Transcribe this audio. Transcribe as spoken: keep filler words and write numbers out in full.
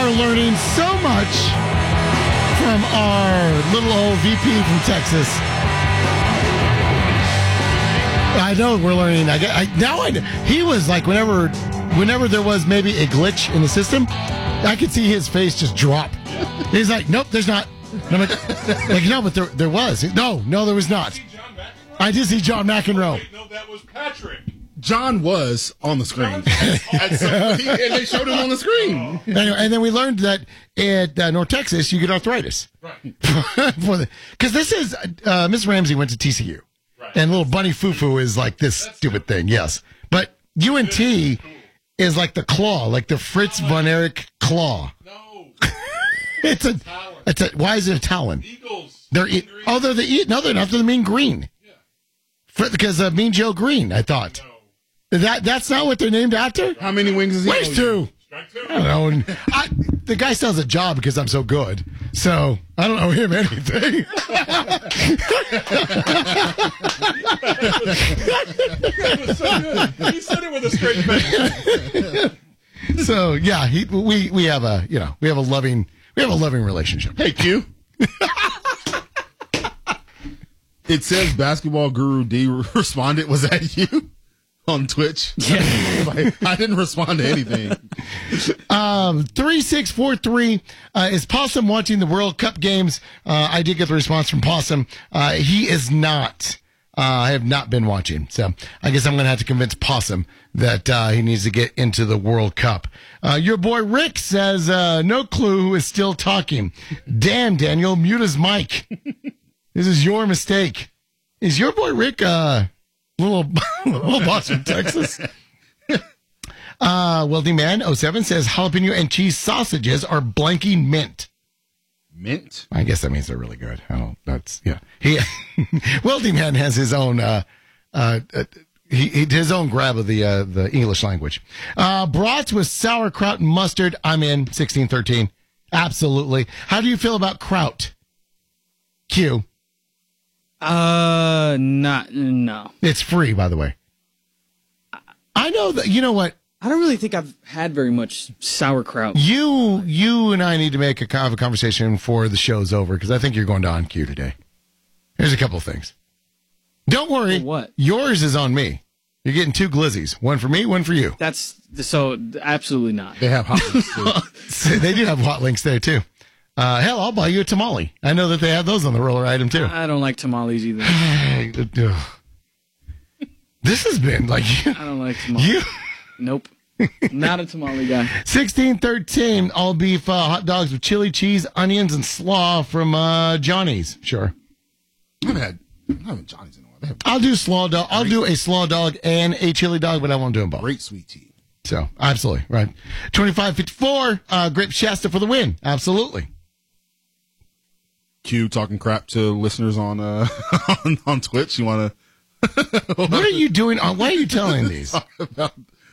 are learning so much from our little old V P from Texas. I know we're learning. I, I now I he was like whenever whenever there was maybe a glitch in the system, I could see his face just drop. He's like, nope, there's not. And I'm like, like, no, but there there was. No, no, there was not. I did see John McEnroe. No, that was Patrick. John was on the screen. and, so he, and they showed him on the screen. And, and then we learned that at uh, North Texas, you get arthritis. Right. Because this is, uh, Miss Ramsey went to T C U. Right. And little Bunny Fufu is like this That's stupid cool. thing, yes. But U N T cool. is like the claw, like the Fritz oh, von Erich claw. No. it's a, it's a, why is it a Talon? Eagles. They're, e- oh, they're the, e- no, they're not, they're the Mean Green. Yeah. For, because uh, Mean Joe Green, I thought. No. That That's not what they're named after? How many wings is he? Where's two? Strike two. I don't know. I, the guy still has a job because I'm so good. So I don't owe him anything. That was so good. He said it with a straight face. So yeah, he, we we have a you know we have a loving we have a loving relationship. Hey Q. It says Basketball Guru D responded. Was that you? On Twitch. Yeah. I didn't respond to anything. Um, three six four three uh, is Possum watching the World Cup games? Uh, I did get the response from Possum. Uh, he is not. Uh, I have not been watching. So I guess I'm going to have to convince Possum that uh, he needs to get into the World Cup. Uh, your boy Rick says, uh, no clue who is still talking. Damn, Daniel, mute his mic. This is your mistake. Is your boy Rick... Uh, Little, little boss from Texas. uh, Wealthy Man oh seven says jalapeno and cheese sausages are blanking mint. Mint? I guess that means they're really good. I don't, that's, yeah. He, Wealthy Man has his own, uh, uh, uh he, he, his own grab of the, uh, the English language. Uh, brats with sauerkraut and mustard. I'm in sixteen thirteen. Absolutely. How do you feel about kraut? Q. Uh, not, no. It's free, by the way. I know that, you know what? I don't really think I've had very much sauerkraut. You you and I need to make a kind of a conversation before the show's over, because I think you're going to On Q today. Here's a couple of things. Don't worry. For what? Yours is on me. You're getting two glizzies. One for me, one for you. That's, so, absolutely not. They have hot links, too. They do have hot links there, too. Uh, hell, I'll buy you a tamale. I know that they have those on the roller item, too. I don't like tamales either. This has been like... I don't like tamales. You... Nope. Not a tamale guy. sixteen thirteen, all beef uh, hot dogs with chili, cheese, onions, and slaw from uh, Johnny's. Sure. I haven't had, I haven't Johnny's in a while. I'll do slaw dog. I'll do a slaw dog and a chili dog, but I won't do them both. Great sweet tea. So, absolutely. Right. twenty-five fifty-four, uh, Grape Shasta for the win. Absolutely. Q talking crap to listeners on uh, on, on Twitch. You want to? What are you doing? On, why are you telling these? Talk about